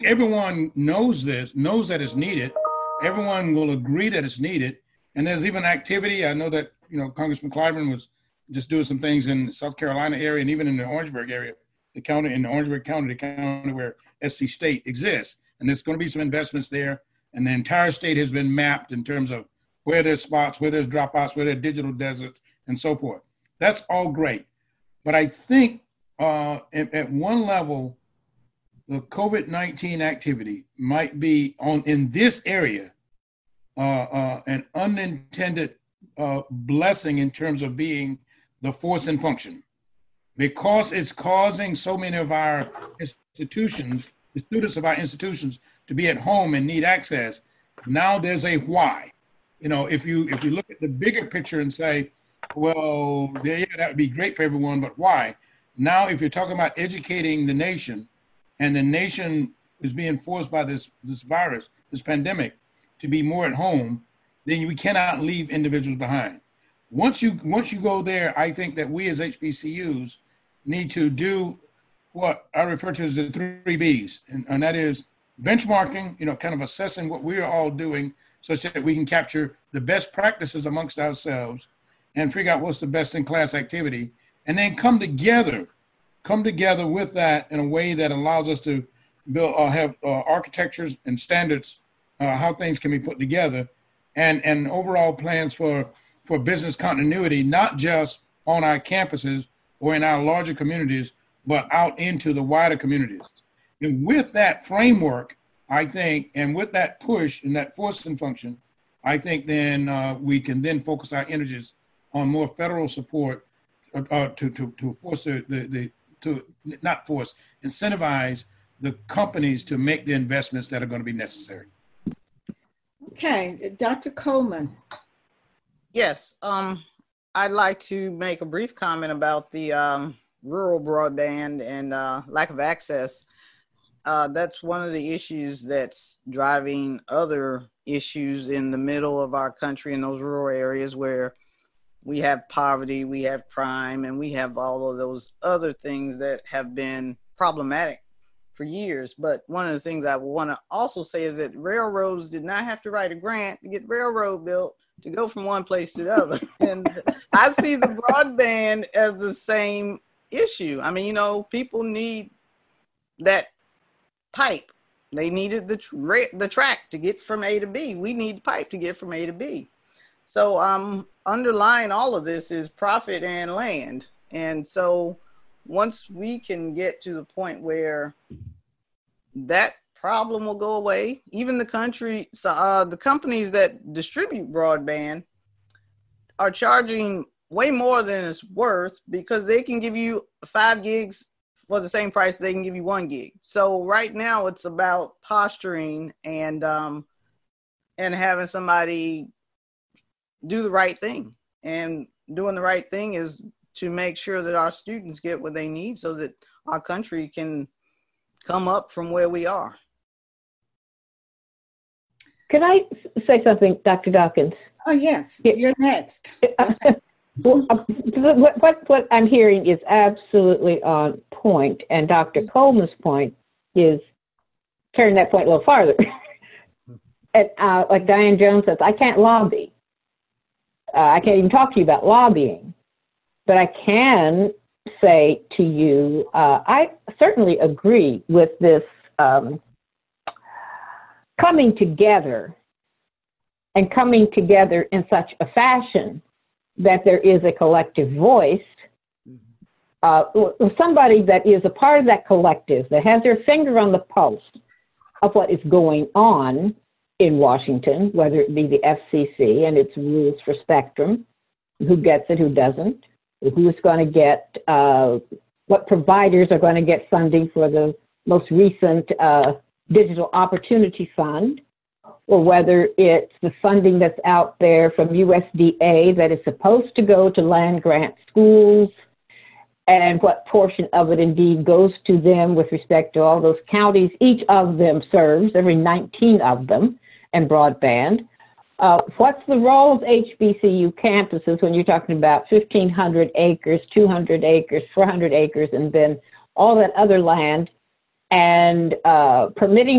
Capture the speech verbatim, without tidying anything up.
everyone knows this, knows that it's needed. Everyone will agree that it's needed. And there's even activity. I know that, you know, Congressman Clyburn was just doing some things in South Carolina area and even in the Orangeburg area, the county, in the Orangeburg County, the county where S C State exists. And there's going to be some investments there. And the entire state has been mapped in terms of where there's spots, where there's dropouts, where there are digital deserts, and so forth. That's all great. But I think uh, at, at one level, the COVID nineteen activity might be on in this area uh, uh, an unintended uh, blessing in terms of being the force and function, because it's causing so many of our institutions, the students of our institutions, to be at home and need access. Now there's a why. You know, if you if you look at the bigger picture and say, well, yeah, that would be great for everyone, but why? Now, if you're talking about educating the nation, and the nation is being forced by this, this virus, this pandemic, to be more at home, then we cannot leave individuals behind. Once you once you go there, I think that we as H B C Us need to do what I refer to as the three B's, and, and that is benchmarking, you know, kind of assessing what we're all doing such that we can capture the best practices amongst ourselves and figure out what's the best in class activity, and then come together come together with that in a way that allows us to build, uh, have uh, architectures and standards, uh, how things can be put together, and, and overall plans for, for business continuity, not just on our campuses or in our larger communities, but out into the wider communities. And with that framework, I think, and with that push and that forcing function, I think then uh, we can then focus our energies on more federal support uh, uh, to, to, to force the, the, the to not force, incentivize the companies to make the investments that are going to be necessary. Okay, Doctor Coleman. Yes, um, I'd like to make a brief comment about the um, rural broadband and uh, lack of access. Uh, that's one of the issues that's driving other issues in the middle of our country in those rural areas where we have poverty, we have crime, and we have all of those other things that have been problematic for years. But one of the things I want to also say is that railroads did not have to write a grant to get railroad built to go from one place to the other. And I see the broadband as the same issue. I mean, you know, people need that pipe. They needed the, tra- the track to get from A to B. We need the pipe to get from A to B. So um, underlying all of this is profit and land. And so once we can get to the point where that problem will go away, even the country, so, uh, the companies that distribute broadband are charging way more than it's worth because they can give you five gigs for the same price they can give you one gig. So right now it's about posturing and um, and having somebody do the right thing. And doing the right thing is to make sure that our students get what they need so that our country can come up from where we are. Can I say something, Doctor Dawkins? Oh, yes, you're next. Well, what, what, what I'm hearing is absolutely on point, and Doctor Coleman's point is carrying that point a little farther. And uh, like Diane Jones says, I can't lobby. Uh, I can't even talk to you about lobbying, but I can say to you, uh, I certainly agree with this um, coming together and coming together in such a fashion that there is a collective voice, uh, somebody that is a part of that collective, that has their finger on the pulse of what is going on in Washington, whether it be the F C C and its rules for spectrum, who gets it, who doesn't, who's going to get, uh, what providers are going to get funding for the most recent uh, Digital Opportunity Fund, or whether it's the funding that's out there from U S D A that is supposed to go to land-grant schools, and what portion of it indeed goes to them with respect to all those counties each of them serves, every nineteen of them, and broadband. Uh, what's the role of H B C U campuses when you're talking about fifteen hundred acres, two hundred acres, four hundred acres, and then all that other land, and uh, permitting